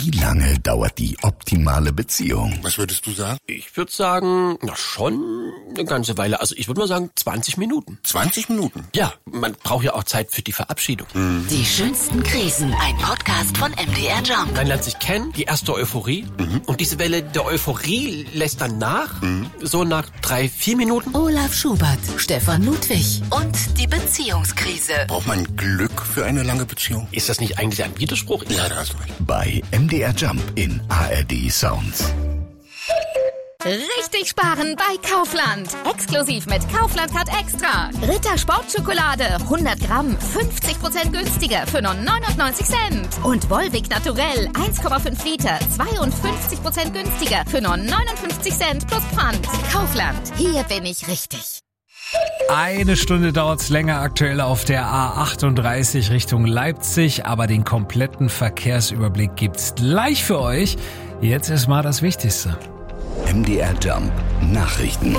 Wie lange dauert die optimale Beziehung? Was würdest du sagen? Ich würde sagen, schon eine ganze Weile. Also ich würde mal sagen 20 Minuten. 20 Minuten? Ja, man braucht ja auch Zeit für die Verabschiedung. Die schönsten Krisen, ein Podcast von MDR Jump. Man lernt sich kennen, die erste Euphorie. Und diese Welle der Euphorie lässt dann nach, so nach 3-4 Minuten. Olaf Schubert, Stefan Ludwig und die Beziehungskrise. Braucht man Glück für eine lange Beziehung? Ist das nicht eigentlich ein Widerspruch? Ja, da hast du recht. Bei MDR Jump in ARD Sounds. Richtig sparen bei Kaufland. Exklusiv mit Kaufland Card Extra. Ritter Sportschokolade 100 Gramm 50% günstiger für nur 99 Cent. Und Volvic Naturell 1,5 Liter 52% günstiger für nur 59 Cent plus Pfand. Kaufland, hier bin ich richtig. Eine Stunde dauert's länger aktuell auf der A38 Richtung Leipzig, aber den kompletten Verkehrsüberblick gibt's gleich für euch. Jetzt ist mal das Wichtigste. MDR Jump Nachrichten.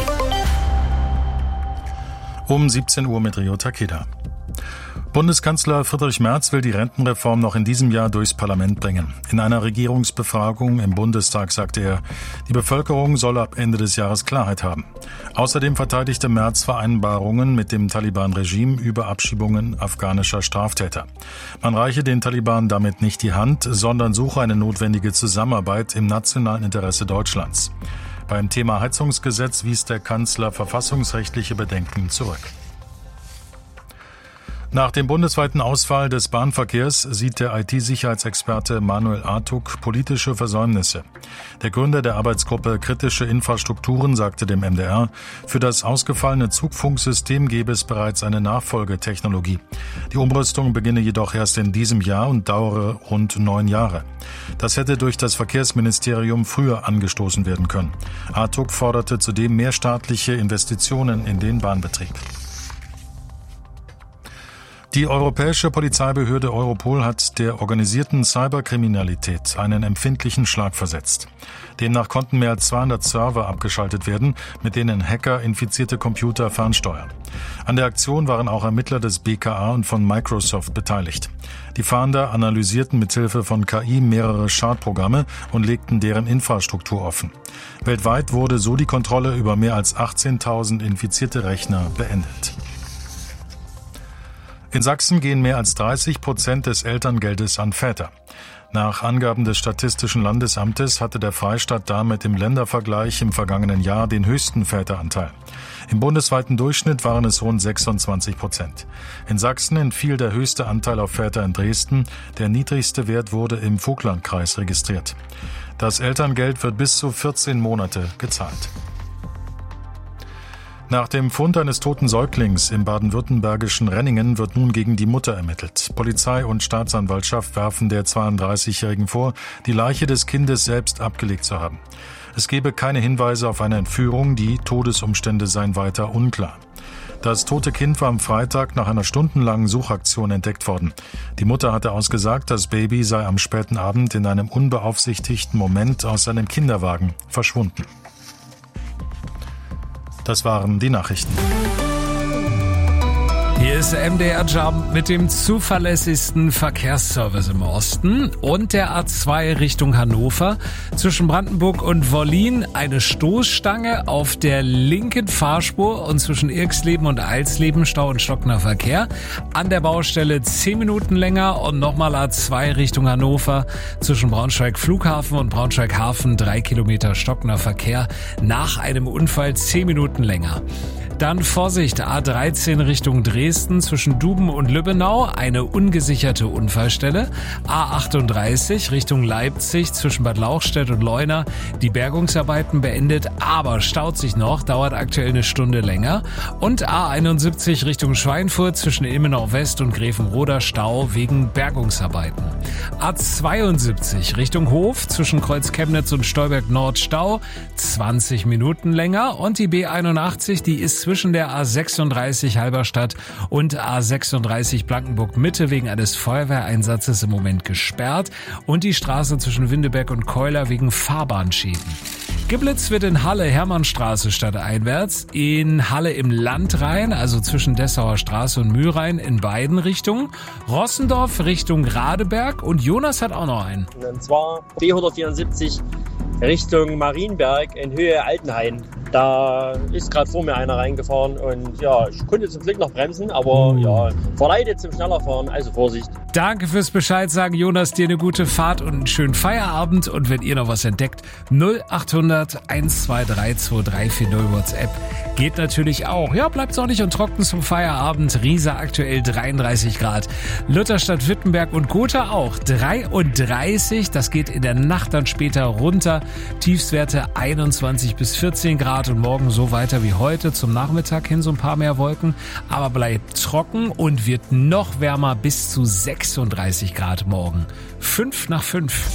Um 17 Uhr mit Rio Takeda. Bundeskanzler Friedrich Merz will die Rentenreform noch in diesem Jahr durchs Parlament bringen. In einer Regierungsbefragung im Bundestag sagte er, die Bevölkerung solle ab Ende des Jahres Klarheit haben. Außerdem verteidigte Merz Vereinbarungen mit dem Taliban-Regime über Abschiebungen afghanischer Straftäter. Man reiche den Taliban damit nicht die Hand, sondern suche eine notwendige Zusammenarbeit im nationalen Interesse Deutschlands. Beim Thema Heizungsgesetz wies der Kanzler verfassungsrechtliche Bedenken zurück. Nach dem bundesweiten Ausfall des Bahnverkehrs sieht der IT-Sicherheitsexperte Manuel Artuk politische Versäumnisse. Der Gründer der Arbeitsgruppe Kritische Infrastrukturen sagte dem MDR, für das ausgefallene Zugfunksystem gäbe es bereits eine Nachfolgetechnologie. Die Umrüstung beginne jedoch erst in diesem Jahr und dauere rund 9 Jahre. Das hätte durch das Verkehrsministerium früher angestoßen werden können. Artuk forderte zudem mehr staatliche Investitionen in den Bahnbetrieb. Die europäische Polizeibehörde Europol hat der organisierten Cyberkriminalität einen empfindlichen Schlag versetzt. Demnach konnten mehr als 200 Server abgeschaltet werden, mit denen Hacker infizierte Computer fernsteuern. An der Aktion waren auch Ermittler des BKA und von Microsoft beteiligt. Die Fahnder analysierten mithilfe von KI mehrere Schadprogramme und legten deren Infrastruktur offen. Weltweit wurde so die Kontrolle über mehr als 18.000 infizierte Rechner beendet. In Sachsen gehen mehr als 30% des Elterngeldes an Väter. Nach Angaben des Statistischen Landesamtes hatte der Freistaat damit im Ländervergleich im vergangenen Jahr den höchsten Väteranteil. Im bundesweiten Durchschnitt waren es rund 26%. In Sachsen entfiel der höchste Anteil auf Väter in Dresden, der niedrigste Wert wurde im Vogtlandkreis registriert. Das Elterngeld wird bis zu 14 Monate gezahlt. Nach dem Fund eines toten Säuglings im baden-württembergischen Renningen wird nun gegen die Mutter ermittelt. Polizei und Staatsanwaltschaft werfen der 32-Jährigen vor, die Leiche des Kindes selbst abgelegt zu haben. Es gebe keine Hinweise auf eine Entführung, die Todesumstände seien weiter unklar. Das tote Kind war am Freitag nach einer stundenlangen Suchaktion entdeckt worden. Die Mutter hatte ausgesagt, das Baby sei am späten Abend in einem unbeaufsichtigten Moment aus seinem Kinderwagen verschwunden. Das waren die Nachrichten. Hier ist MDR Jump mit dem zuverlässigsten Verkehrsservice im Osten und der A2 Richtung Hannover. Zwischen Brandenburg und Wollin eine Stoßstange auf der linken Fahrspur und zwischen Irxleben und Eilsleben Stau und stockender Verkehr. An der Baustelle 10 Minuten länger und nochmal A2 Richtung Hannover. Zwischen Braunschweig Flughafen und Braunschweig Hafen 3 Kilometer stockender Verkehr. Nach einem Unfall 10 Minuten länger. Dann Vorsicht, A13 Richtung Dresden zwischen Duben und Lübbenau, eine ungesicherte Unfallstelle. A38 Richtung Leipzig zwischen Bad Lauchstädt und Leuna, die Bergungsarbeiten beendet, aber staut sich noch, dauert aktuell eine Stunde länger. Und A71 Richtung Schweinfurt zwischen Ilmenau West und Grevenroda, Stau wegen Bergungsarbeiten. A72 Richtung Hof zwischen Kreuz Chemnitz und Stolberg Nord, Stau, 20 Minuten länger. Und die B81, die ist zwischen der A36 Halberstadt und A36 Blankenburg Mitte wegen eines Feuerwehreinsatzes im Moment gesperrt und die Straße zwischen Windeberg und Keuler wegen Fahrbahnschäden. Geblitzt wird in Halle, Hermannstraße stadteinwärts, in Halle im Landrhein, also zwischen Dessauer Straße und Mühlrhein in beiden Richtungen, Rossendorf Richtung Radeberg und Jonas hat auch noch einen. Und zwar B174 Richtung Marienberg in Höhe Altenhain. Da ist gerade vor mir einer reingefahren und ja, ich konnte zum Glück noch bremsen, aber ja, verleitet zum Schnellerfahren, also Vorsicht. Danke fürs Bescheid sagen, Jonas, dir eine gute Fahrt und einen schönen Feierabend und wenn ihr noch was entdeckt, 0800 123 2340 WhatsApp geht natürlich auch. Ja, bleibt sonnig und trocken zum Feierabend. Riesa aktuell 33 Grad. Lutherstadt, Wittenberg und Gotha auch 33. Das geht in der Nacht dann später runter. Tiefstwerte 21 bis 14 Grad und morgen so weiter wie heute. Zum Nachmittag hin so ein paar mehr Wolken. Aber bleibt trocken und wird noch wärmer bis zu 36 Grad morgen. 5 nach 5.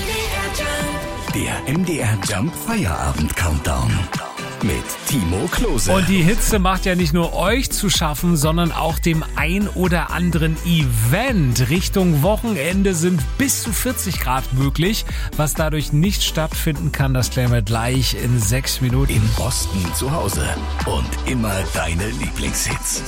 Der MDR Jump Feierabend Countdown mit Timo Klose. Und die Hitze macht ja nicht nur euch zu schaffen, sondern auch dem ein oder anderen Event. Richtung Wochenende sind bis zu 40 Grad möglich. Was dadurch nicht stattfinden kann, das klären wir gleich in 6 Minuten. In Boston zu Hause und immer deine Lieblingshits.